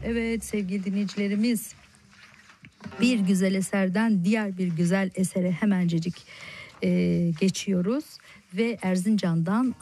Evet sevgili dinleyicilerimiz, bir güzel eserden diğer bir güzel esere hemencecik geçiyoruz ve Erzincan'dan